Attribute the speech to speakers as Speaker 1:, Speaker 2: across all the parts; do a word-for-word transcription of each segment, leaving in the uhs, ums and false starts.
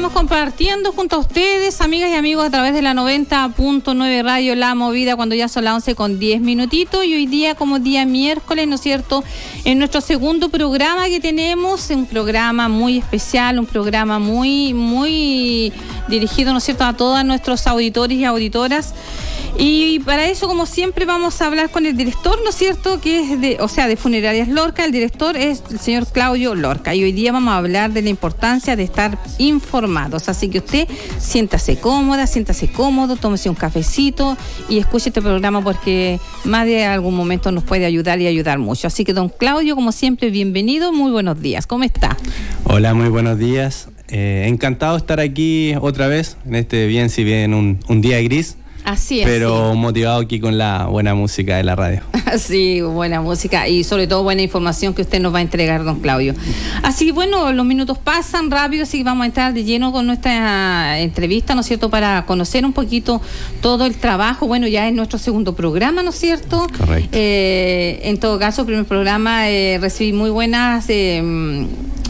Speaker 1: estamos compartiendo junto a ustedes, amigas y amigos, a través de la noventa punto nueve Radio La Movida, cuando ya son las once con diez minutitos, y hoy día, como día miércoles, ¿no es cierto?, en nuestro segundo programa que tenemos, un programa muy especial, un programa muy, muy dirigido, ¿no es cierto?, a todos nuestros auditores y auditoras. Y para eso, como siempre, vamos a hablar con el director, ¿no es cierto?, que es de, o sea, de Funerarias Lorca. El director es el señor Claudio Lorca, y hoy día vamos a hablar de la importancia de estar informados. Así que usted siéntase cómoda, siéntase cómodo, tómese un cafecito y escuche este programa, porque más de algún momento nos puede ayudar y ayudar mucho. Así que, don Claudio, como siempre, bienvenido, muy buenos días. ¿Cómo está?
Speaker 2: Hola, muy buenos días. Eh, encantado de estar aquí otra vez, en este bien, si bien un, un día gris.
Speaker 1: Así es.
Speaker 2: Pero
Speaker 1: sí.
Speaker 2: motivado aquí con la buena música de la radio.
Speaker 1: Sí, buena música y sobre todo buena información que usted nos va a entregar, don Claudio. Así que bueno, los minutos pasan rápido, así que vamos a entrar de lleno con nuestra entrevista, ¿no es cierto?, para conocer un poquito todo el trabajo. Bueno, ya es nuestro segundo programa, ¿no es cierto?
Speaker 2: Correcto.
Speaker 1: Eh, en todo caso, el primer programa eh, recibí muy buenas... Eh,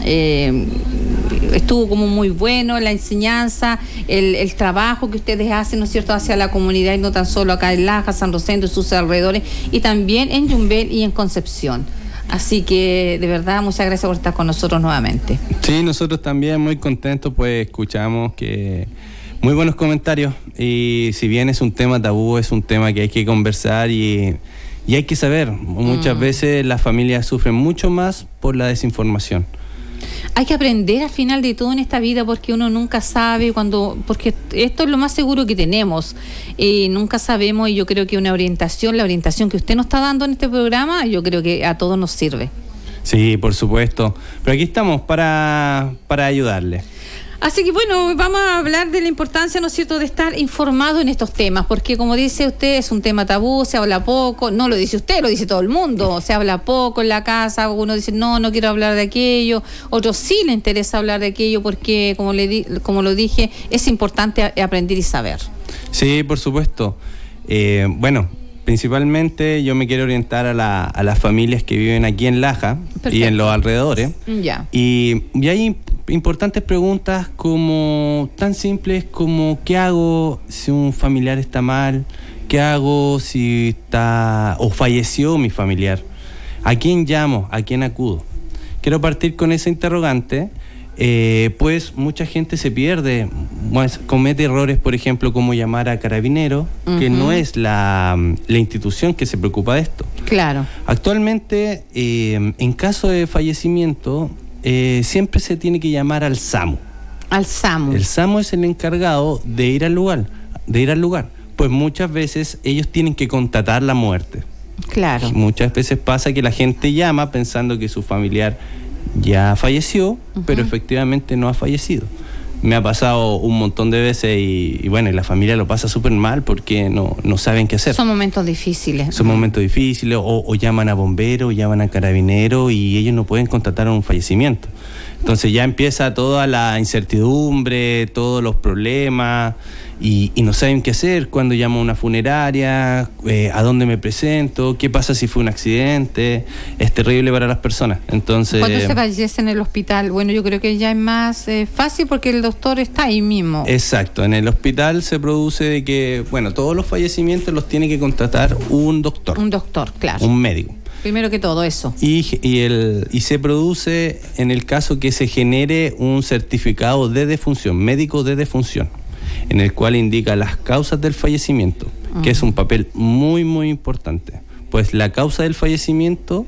Speaker 1: eh, estuvo como muy bueno la enseñanza, el, el trabajo que ustedes hacen, ¿no es cierto?, hacia la comunidad, y no tan solo acá en Laja, San Rosendo y sus alrededores, y también en Yumbel y en Concepción. Así que, de verdad, muchas gracias por estar con nosotros nuevamente.
Speaker 2: Sí, nosotros también muy contentos, pues escuchamos que muy buenos comentarios, y si bien es un tema tabú, es un tema que hay que conversar y, y hay que saber. Muchas mm. veces las familias sufren mucho más por la desinformación.
Speaker 1: Hay que aprender al final de todo en esta vida, porque uno nunca sabe cuando, porque esto es lo más seguro que tenemos, eh, nunca sabemos, y yo creo que una orientación, la orientación que usted nos está dando en este programa, yo creo que a todos nos sirve. Sí, por supuesto, pero aquí estamos para, para ayudarle. Así que bueno, vamos a hablar de la importancia, ¿no es cierto?, de estar informado en estos temas, porque como dice usted, es un tema tabú, se habla poco, no lo dice usted, lo dice todo el mundo, se habla poco en la casa, uno dice, no, no quiero hablar de aquello, otros sí le interesa hablar de aquello, porque como, le di, como lo dije, es importante aprender y saber. Sí, por supuesto. Eh, bueno, principalmente yo me quiero orientar a, la, a las familias que viven aquí en Laja. Perfecto. Y en los alrededores. Ya. Y, y hay importantes preguntas como tan simples como ¿qué hago si un familiar está mal? ¿Qué hago si está o falleció mi familiar? ¿A quién llamo? ¿A quién acudo? Quiero partir con esa interrogante. Eh, pues mucha gente se pierde, pues, comete errores, por ejemplo, como llamar a Carabineros, uh-huh. que no es la, la institución que se preocupa de esto. Claro. Actualmente, eh, en caso de fallecimiento, eh, siempre se tiene que llamar al SAMU. Al SAMU. El SAMU es el encargado de ir al lugar, de ir al lugar. Pues muchas veces ellos tienen que constatar la muerte. Claro. Muchas veces pasa que la gente llama pensando que su familiar ya falleció, uh-huh. pero efectivamente no ha fallecido. Me ha pasado un montón de veces y, y bueno, y la familia lo pasa súper mal porque no, no saben qué hacer. Son momentos difíciles. Son uh-huh. momentos difíciles, o, o llaman a bomberos, llaman a carabineros y ellos no pueden constatar un fallecimiento. Entonces ya empieza toda la incertidumbre, todos los problemas, y, y no saben qué hacer, cuando llamo a una funeraria, eh, a dónde me presento, qué pasa si fue un accidente. Es terrible para las personas. Entonces, cuando se fallece en el hospital, bueno, yo creo que ya es más eh, fácil porque el doctor está ahí mismo. Exacto, en el hospital se produce de que, bueno, todos los fallecimientos los tiene que contratar un doctor. Un doctor, claro. Un médico. Primero que todo eso. Y, y, el, y se produce en el caso que se genere un certificado de defunción, médico de defunción, en el cual indica las causas del fallecimiento, uh-huh. que es un papel muy, muy importante. Pues la causa del fallecimiento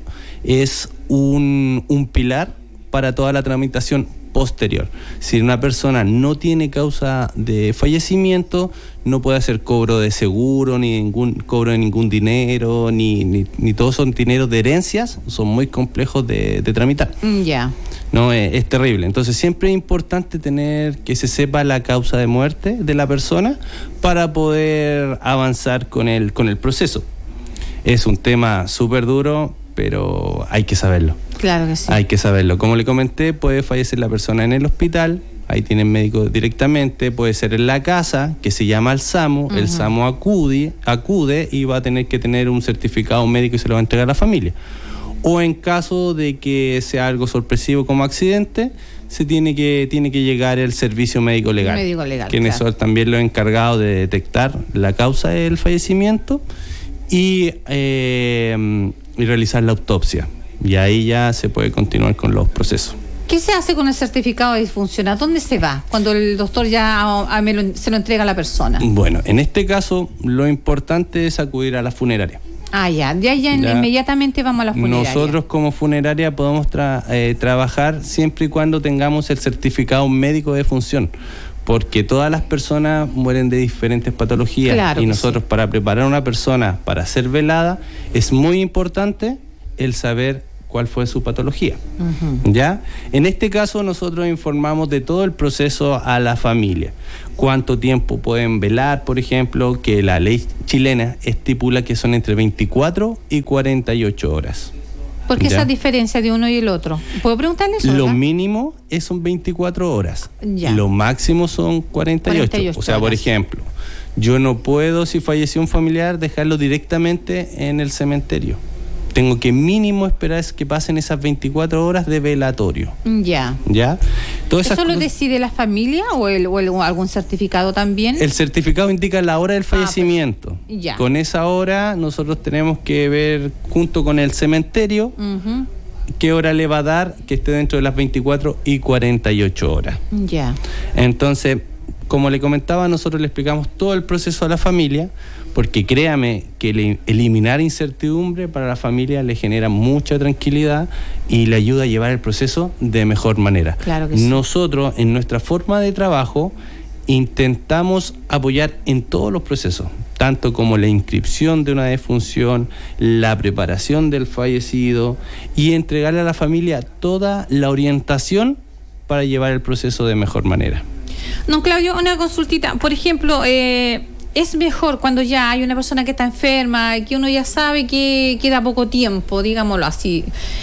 Speaker 1: es un, un pilar para toda la tramitación posterior. Si una persona no tiene causa de fallecimiento, no puede hacer cobro de seguro, ni ningún cobro de ningún dinero, ni, ni, ni todos son dineros de herencias, son muy complejos de, de tramitar. Ya. Yeah. No, es, es terrible. Entonces siempre es importante tener que se sepa la causa de muerte de la persona para poder avanzar con el, con el proceso. Es un tema súper duro, pero hay que saberlo. Claro que sí. Hay que saberlo. Como le comenté, puede fallecer la persona en el hospital, ahí tienen médico directamente, puede ser en la casa, que se llama el SAMU, uh-huh. el SAMU acude, acude y va a tener que tener un certificado médico y se lo va a entregar a la familia.
Speaker 2: o en caso de que sea algo sorpresivo como accidente, se tiene que tiene que llegar el servicio médico legal,
Speaker 1: médico legal
Speaker 2: quienes
Speaker 1: claro.
Speaker 2: son también los encargados de detectar la causa del fallecimiento y, eh, y realizar la autopsia. Y ahí ya se puede continuar con los procesos.
Speaker 1: ¿Qué se hace con el certificado de disfunción? ¿A dónde se va cuando el doctor ya a, a me lo, se lo entrega a la persona?
Speaker 2: Bueno, en este caso lo importante es acudir a la funeraria.
Speaker 1: Ah, ya, ya, ya, ya inmediatamente vamos a la funeraria.
Speaker 2: Nosotros como funeraria podemos tra- eh, trabajar siempre y cuando tengamos el certificado médico de defunción, porque todas las personas mueren de diferentes patologías,
Speaker 1: claro
Speaker 2: y nosotros sí. Para preparar a una persona para ser velada es muy importante el saber cuál fue su patología. Uh-huh. ¿Ya? En este caso nosotros informamos de todo el proceso a la familia. Cuánto tiempo pueden velar, por ejemplo, que la ley chilena estipula que son entre veinticuatro y cuarenta y ocho horas.
Speaker 1: ¿Por qué esa diferencia de uno y el otro? ¿Puedo preguntarle eso?
Speaker 2: Lo
Speaker 1: ¿verdad?
Speaker 2: mínimo es son veinticuatro horas.
Speaker 1: Ya.
Speaker 2: Lo máximo son cuarenta y ocho. cuarenta y ocho o sea, horas. Por ejemplo, yo no puedo, si falleció un familiar, dejarlo directamente en el cementerio. Tengo que mínimo esperar que pasen esas veinticuatro horas de velatorio.
Speaker 1: Ya.
Speaker 2: ¿Ya? Todas
Speaker 1: ¿Eso
Speaker 2: esas
Speaker 1: lo
Speaker 2: cosas...
Speaker 1: decide la familia o, el, o el, algún certificado también?
Speaker 2: El certificado indica la hora del fallecimiento.
Speaker 1: Ah, pues, ya.
Speaker 2: Con esa hora nosotros tenemos que ver junto con el cementerio uh-huh. qué hora le va a dar que esté dentro de las veinticuatro y cuarenta y ocho horas.
Speaker 1: Ya.
Speaker 2: Entonces, como le comentaba, nosotros le explicamos todo el proceso a la familia, porque créame que le, eliminar incertidumbre para la familia le genera mucha tranquilidad y le ayuda a llevar el proceso de mejor manera.
Speaker 1: Claro que sí.
Speaker 2: Nosotros, en nuestra forma de trabajo, intentamos apoyar en todos los procesos, tanto como la inscripción de una defunción, la preparación del fallecido y entregarle a la familia toda la orientación para llevar el proceso de mejor manera.
Speaker 1: Don Claudio, una consultita. Por ejemplo, eh, es mejor cuando ya hay una persona que está enferma, que uno ya sabe que queda poco tiempo, digámoslo así.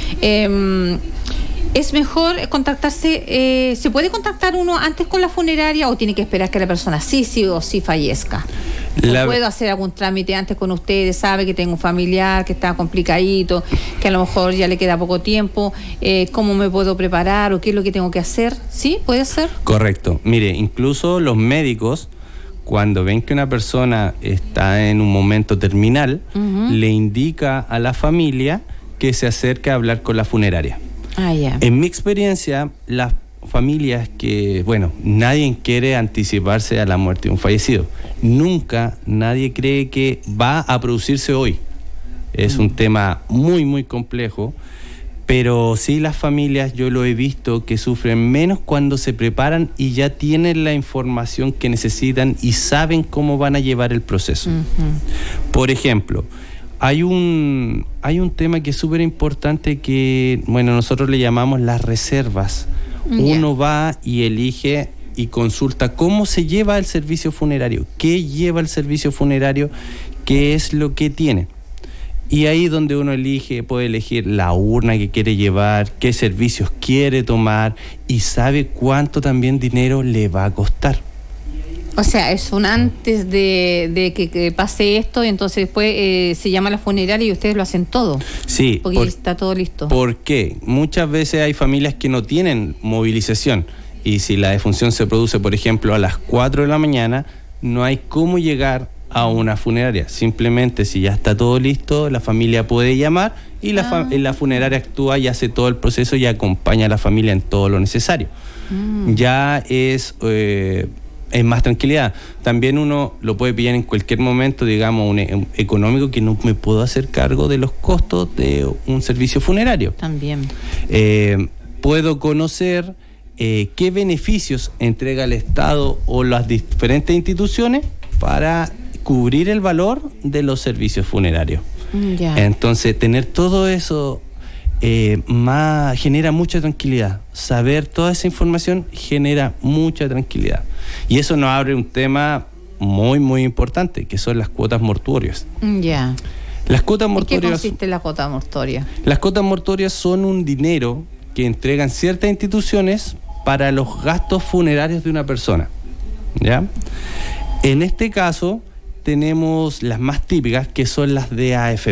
Speaker 1: Eh, ¿Es mejor contactarse? Eh, ¿Se puede contactar uno antes con la funeraria o tiene que esperar que la persona sí, sí o sí fallezca? La... ¿Puedo hacer algún trámite antes con ustedes? ¿Sabe que tengo un familiar que está complicadito, que a lo mejor ya le queda poco tiempo? Eh, ¿Cómo me puedo preparar o qué es lo que tengo que hacer? ¿Sí? ¿Puede ser?
Speaker 2: Correcto. Mire, incluso los médicos, cuando ven que una persona está en un momento terminal, uh-huh. le indica a la familia que se acerque a hablar con la funeraria.
Speaker 1: Ah, yeah.
Speaker 2: En mi experiencia, las familias que, bueno, nadie quiere anticiparse a la muerte de un fallecido. Nunca nadie cree que va a producirse hoy. Es mm. un tema muy, muy complejo, pero sí las familias, yo lo he visto, que sufren menos cuando se preparan y ya tienen la información que necesitan y saben cómo van a llevar el proceso. Mm-hmm. Por ejemplo, Hay un, hay un tema que es súper importante que, bueno, nosotros le llamamos las reservas. Yeah. Uno va y elige y consulta cómo se lleva el servicio funerario, qué lleva el servicio funerario, qué es lo que tiene. Y ahí donde uno elige, puede elegir la urna que quiere llevar, qué servicios quiere tomar y sabe cuánto también dinero le va a costar.
Speaker 1: O sea, es un antes de, de que, que pase esto, y entonces después eh, se llama a la funeraria y ustedes lo hacen todo.
Speaker 2: Sí.
Speaker 1: Porque por, está todo listo.
Speaker 2: ¿Por qué? Muchas veces hay familias que no tienen movilización y si la defunción se produce, por ejemplo, a las cuatro de la mañana, no hay cómo llegar a una funeraria. Simplemente si ya está todo listo, la familia puede llamar y la, ah. fa- la funeraria actúa y hace todo el proceso y acompaña a la familia en todo lo necesario. Mm. Ya es... Eh, es más tranquilidad. También uno lo puede pillar en cualquier momento, digamos, un, un económico, que no me puedo hacer cargo de los costos de un servicio funerario.
Speaker 1: También.
Speaker 2: Eh, puedo conocer eh, qué beneficios entrega el Estado o las diferentes instituciones para cubrir el valor de los servicios funerarios.
Speaker 1: Ya.
Speaker 2: Entonces, tener todo eso eh, más genera mucha tranquilidad. Saber toda esa información genera mucha tranquilidad. Y eso nos abre un tema muy, muy importante, que son las cuotas mortuorias.
Speaker 1: Ya.
Speaker 2: Las cuotas mortuorias.
Speaker 1: ¿En qué consiste la cuota mortuoria?
Speaker 2: Las cuotas mortuorias son un dinero que entregan ciertas instituciones para los gastos funerarios de una persona. ¿Ya? En este caso, tenemos las más típicas, que son las de A F P.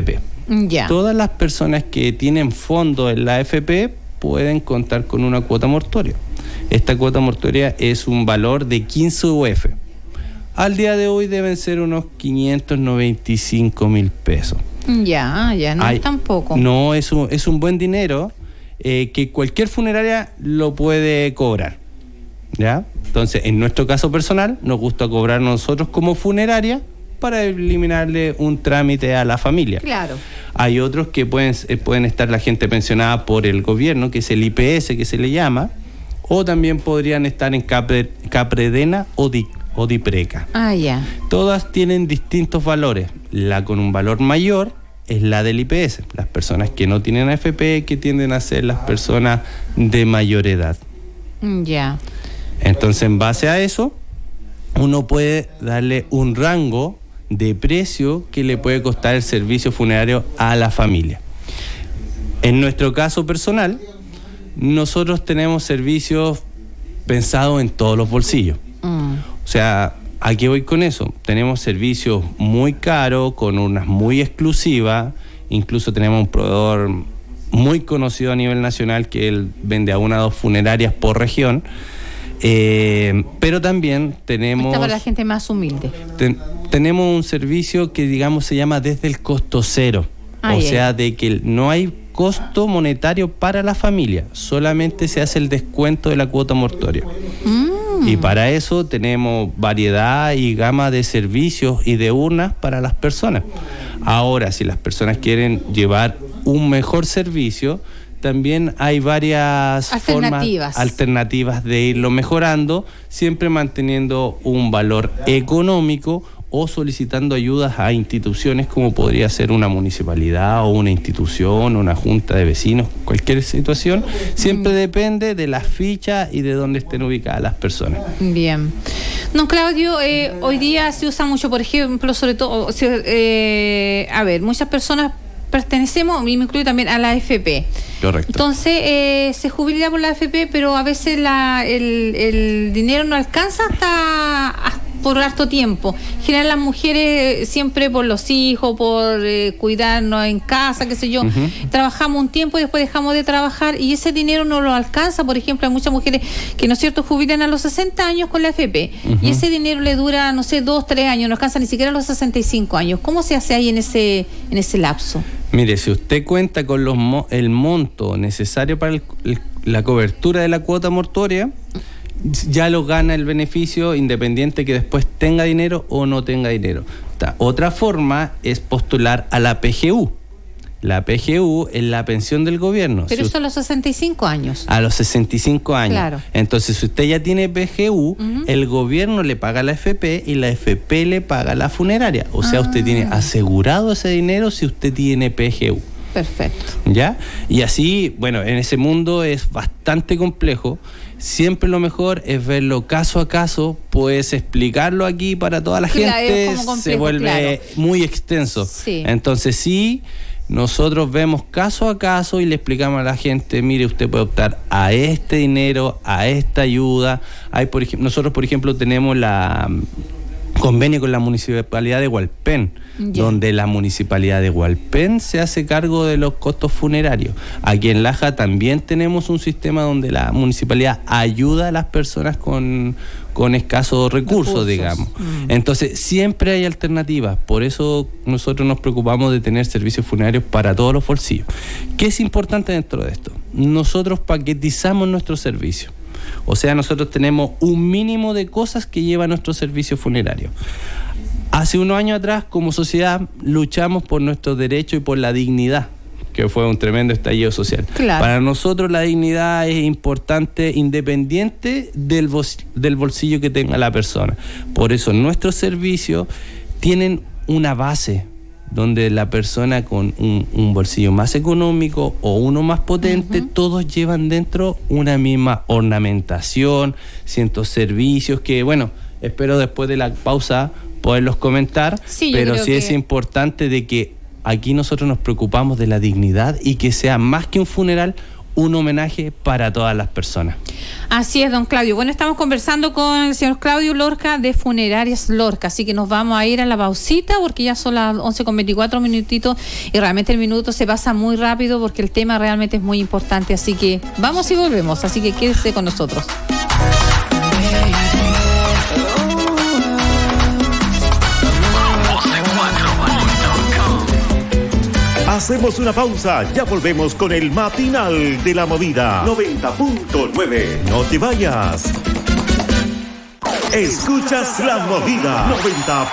Speaker 1: Ya.
Speaker 2: Todas las personas que tienen fondo en la A F P pueden contar con una cuota mortuoria. Esta cuota mortuoria es un valor de quince U F. Al día de hoy deben ser unos quinientos noventa y cinco mil pesos.
Speaker 1: Ya, ya, no
Speaker 2: Hay,
Speaker 1: es tampoco.
Speaker 2: No, es un, es un buen dinero eh, que cualquier funeraria lo puede cobrar. ¿Ya? Entonces, en nuestro caso personal, nos gusta cobrar nosotros como funeraria para eliminarle un trámite a la familia.
Speaker 1: Claro.
Speaker 2: Hay otros que pueden, eh, pueden estar la gente pensionada por el gobierno, que es el I P S, que se le llama, o también podrían estar en Capre, Capredena o, Di, o Dipreca.
Speaker 1: Ah, ya.
Speaker 2: Todas tienen distintos valores. La con un valor mayor es la del I P S. Las personas que no tienen A F P, que tienden a ser las personas de mayor edad.
Speaker 1: Ya.
Speaker 2: Entonces, en base a eso, uno puede darle un rango de precio que le puede costar el servicio funerario a la familia. En nuestro caso personal, nosotros tenemos servicios pensados en todos los bolsillos. Mm. O sea, ¿a qué voy con eso? Tenemos servicios muy caros, con unas muy exclusivas. Incluso tenemos un proveedor muy conocido a nivel nacional que él vende a una o dos funerarias por región. Eh, pero también tenemos...
Speaker 1: Está para la gente más humilde.
Speaker 2: Ten, tenemos un servicio que, digamos, se llama desde el costo cero. Ay, o sea, ay. de que no hay costo monetario para la familia, solamente se hace el descuento de la cuota mortuoria. Mm. Y para eso tenemos variedad y gama de servicios y de urnas para las personas. Ahora, si las personas quieren llevar un mejor servicio, también hay varias
Speaker 1: alternativas.
Speaker 2: formas alternativas de irlo mejorando, siempre manteniendo un valor económico o solicitando ayudas a instituciones como podría ser una municipalidad o una institución, una junta de vecinos, cualquier situación. Siempre mm. depende de las fichas y de dónde estén ubicadas las personas.
Speaker 1: Bien. Don Claudio, eh, hoy día se usa mucho, por ejemplo, sobre todo, eh, a ver, muchas personas pertenecemos, y me incluyo también, a la A F P.
Speaker 2: Correcto.
Speaker 1: Entonces, eh, se jubila por la A F P, pero a veces la, el, el dinero no alcanza hasta, hasta por harto tiempo. En general, las mujeres siempre por los hijos, por eh, cuidarnos en casa, qué sé yo, uh-huh. trabajamos un tiempo y después dejamos de trabajar y ese dinero no lo alcanza. Por ejemplo, hay muchas mujeres que, ¿no es cierto?, jubilan a los sesenta años con la A F P uh-huh. y ese dinero le dura, no sé, dos, tres años, no alcanza ni siquiera a los sesenta y cinco años. ¿Cómo se hace ahí en ese, en ese lapso?
Speaker 2: Mire, si usted cuenta con los mo- el monto necesario para el, el, la cobertura de la cuota mortuoria, ya lo gana el beneficio independiente que después tenga dinero o no tenga dinero. Otra forma es postular a la P G U. La P G U es la pensión del gobierno.
Speaker 1: Pero si eso a los sesenta y cinco años.
Speaker 2: A los sesenta y cinco años.
Speaker 1: Claro.
Speaker 2: Entonces, si usted ya tiene P G U, uh-huh. el gobierno le paga la A F P y la A F P le paga la funeraria. O sea, ah. usted tiene asegurado ese dinero si usted tiene P G U.
Speaker 1: Perfecto.
Speaker 2: ¿Ya? Y así, bueno, en ese mundo es bastante complejo. Siempre lo mejor es verlo caso a caso, puedes explicarlo aquí para toda la claro, gente, complejo, se vuelve claro. muy extenso.
Speaker 1: Sí.
Speaker 2: Entonces sí, nosotros vemos caso a caso y le explicamos a la gente, mire, usted puede optar a este dinero, a esta ayuda. Hay, por ejemplo, nosotros, por ejemplo, tenemos la convenio con la municipalidad de Hualpén, yeah. donde la municipalidad de Hualpén se hace cargo de los costos funerarios. Aquí en Laja también tenemos un sistema donde la municipalidad ayuda a las personas con, con escasos recursos, recursos. digamos. Mm. Entonces, siempre hay alternativas. Por eso nosotros nos preocupamos de tener servicios funerarios para todos los bolsillos. ¿Qué es importante dentro de esto? Nosotros paquetizamos nuestros servicios. O sea, nosotros tenemos un mínimo de cosas que lleva nuestro servicio funerario. Hace unos años atrás, como sociedad, luchamos por nuestros derechos y por la dignidad, que fue un tremendo estallido social.
Speaker 1: Claro.
Speaker 2: Para nosotros la dignidad es importante, independiente del, bol- del bolsillo que tenga la persona. Por eso nuestros servicios tienen una base, donde la persona con un, un bolsillo más económico o uno más potente, uh-huh. todos llevan dentro una misma ornamentación, ciertos servicios que, bueno, espero después de la pausa poderlos comentar,
Speaker 1: sí,
Speaker 2: pero sí
Speaker 1: que...
Speaker 2: es importante de que aquí nosotros nos preocupamos de la dignidad y que sea más que un funeral, un homenaje para todas las personas.
Speaker 1: Así es, don Claudio. Bueno, estamos conversando con el señor Claudio Lorca de Funerarias Lorca, así que nos vamos a ir a la pausita porque ya son las once con veinticuatro minutitos y realmente el minuto se pasa muy rápido porque el tema realmente es muy importante, así que vamos y volvemos, así que quédese con nosotros.
Speaker 3: Hacemos una pausa, ya volvemos con el matinal de la movida noventa punto nueve. No te vayas. Escuchas la movida noventa